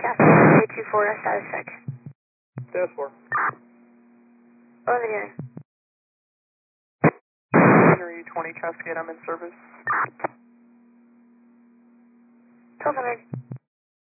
Cascade 824, status check. Status 4. What are they doing? Henry 20 Cascade, I'm in service. 1200.